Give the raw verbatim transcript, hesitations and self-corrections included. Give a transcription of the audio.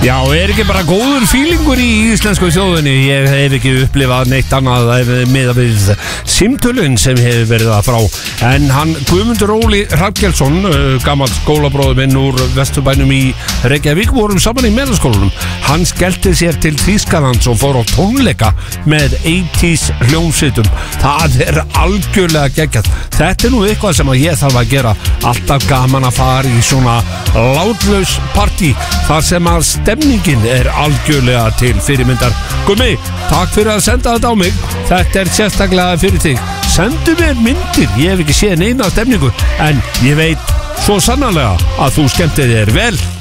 Já, er ekki bara góður fílingur í íslensku þjóðinni? Ég hef ekki upplifað neitt annað með að við símtölun sem hefur verið að frá. En hann, Guðmundur Óli Hrafnkelsson, gamall skólabróður minn úr Vesturbænum í Reykjavík, vorum saman í meðalskólanum. Hann skellti sér til Þýskalands og fór á tónleika með áttatíu hljómsveitum. Það er algjörlega geggjað. Þetta er nú eitthvað sem að ég þarf að gera. Alltaf gaman að fara í svona látlaus partí þar sem að stemningin er algjörlega til fyrirmyndar. Gummi, takk fyrir að senda þetta á mig. Þetta er sérstaklega fyrir þig. Sendu mér myndir, ég hef ekki séð neina stemningu, en ég veit svo sannarlega að þú skemmtir þér vel.